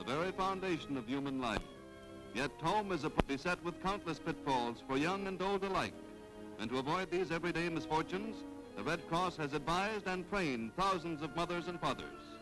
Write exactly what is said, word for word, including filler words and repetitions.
the very foundation of human life. Yet home is a beset with countless pitfalls for young and old alike. And to avoid these everyday misfortunes, the Red Cross has advised and trained thousands of mothers and fathers.